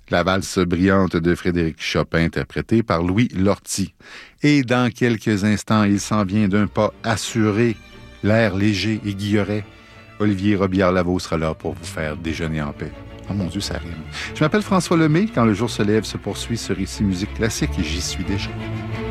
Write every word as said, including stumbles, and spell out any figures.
La valse brillante de Frédéric Chopin, interprétée par Louis Lortie. Et dans quelques instants, il s'en vient d'un pas assuré, l'air léger et guilleret. Olivier Robillard-Lavaux sera là pour vous faire déjeuner en paix. Oh mon Dieu, ça rime. Je m'appelle François Lemay. Quand le jour se lève, se poursuit ce récit musique classique et j'y suis déjà.